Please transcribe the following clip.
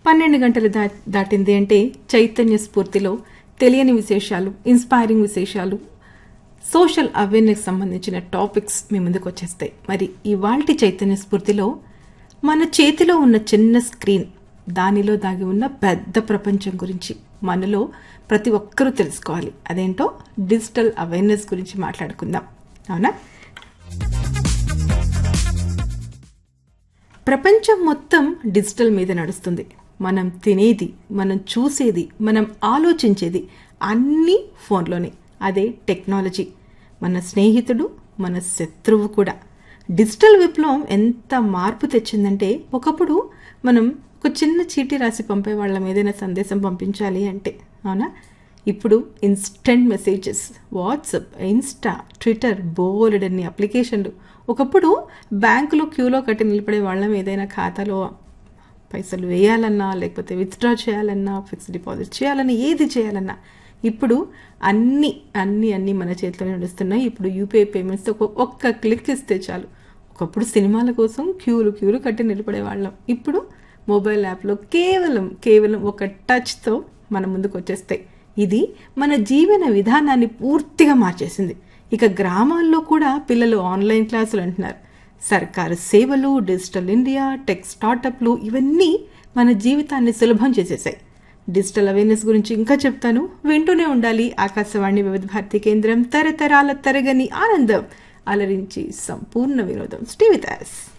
12 గంటలు దాటింది అంటే చైతన్య స్ఫూర్తిలో తెలియని విశేషాలు, ఇన్స్పైరింగ్ విశేషాలు, సోషల్ అవేర్నెస్ సంబంధించిన టాపిక్స్ మీ ముందుకు వచ్చేస్తాయి. మరి ఇవాల్టి చైతన్య స్ఫూర్తిలో మన చేతిలో ఉన్న చిన్న స్క్రీన్, దానిలో దాగి ఉన్న పెద్ద ప్రపంచం గురించి మనలో ప్రతి ఒక్కరూ తెలుసుకోవాలి. అదేంటో డిజిటల్ అవేర్నెస్ గురించి మాట్లాడుకుందాం. అవునా? ప్రపంచం మొత్తం డిజిటల్ మీద నడుస్తుంది. మనం తినేది, మనం చూసేది, మనం ఆలోచించేది అన్నీ ఫోన్లోనే. అదే టెక్నాలజీ. మన స్నేహితుడు, మన శత్రువు కూడా. డిజిటల్ విప్లవం ఎంత మార్పు తెచ్చిందంటే, ఒకప్పుడు మనం ఒక చిన్న చీటీ రాసి పంపేవాళ్ళం ఏదైనా సందేశం పంపించాలి అంటే. అవునా? ఇప్పుడు instant messages, WhatsApp, Insta, Twitter, బోలెడన్ని అప్లికేషన్లు. ఒకప్పుడు బ్యాంకులో క్యూలో కట్టి నిలబడే వాళ్ళం ఏదైనా ఖాతాలో పైసలు వేయాలన్నా, లేకపోతే విత్డ్రా చేయాలన్నా, ఫిక్స్డ్ డిపాజిట్ చేయాలన్నా, ఏది చేయాలన్నా ఇప్పుడు అన్నీ మన చేతిలోనే నడుస్తున్నాయి. ఇప్పుడు యూపీఐ పేమెంట్స్ ఒక్క క్లిక్ ఇస్తే చాలు. ఒకప్పుడు సినిమాల కోసం క్యూలు కట్టి నిలబడే వాళ్ళం. ఇప్పుడు మొబైల్ యాప్లో కేవలం ఒక టచ్తో మన ముందుకు వచ్చేస్తాయి. ఇది మన జీవన విధానాన్ని పూర్తిగా మార్చేసింది. ఇక గ్రామాల్లో కూడా పిల్లలు ఆన్లైన్ క్లాసులు అంటున్నారు. సర్కారు సేవలు, డిజిటల్ ఇండియా, టెక్ స్టార్టప్లు ఇవన్నీ మన జీవితాన్ని సులభం చేసేసాయి. డిజిటల్ అవేర్నెస్ గురించి ఇంకా చెప్తాను. వింటూనే ఉండాలి. ఆకాశవాణి వివిధ భారతి కేంద్రం, తరతరాల తరగని ఆనందం, అలరించి సంపూర్ణ వినోదం. Stay with us.